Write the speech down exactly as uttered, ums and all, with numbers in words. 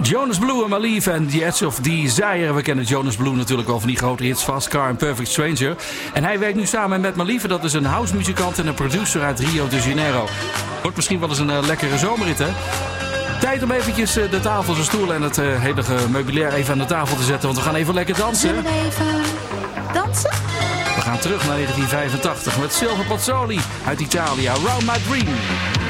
Jonas Blue en Malieve en The Edge of Desire. We kennen Jonas Blue natuurlijk wel van die grote hits Fast Car en Perfect Stranger. En hij werkt nu samen met Malieve. Dat is een housemuzikant en een producer uit Rio de Janeiro. Wordt misschien wel eens een uh, lekkere zomerrit, hè? Tijd om eventjes uh, de tafels en stoelen en het uh, hele meubilair even aan de tafel te zetten. Want we gaan even lekker dansen. Zullen we even dansen? We gaan terug naar negentien vijfentachtig met Silver Pozzoli uit Italië. Around My Dream.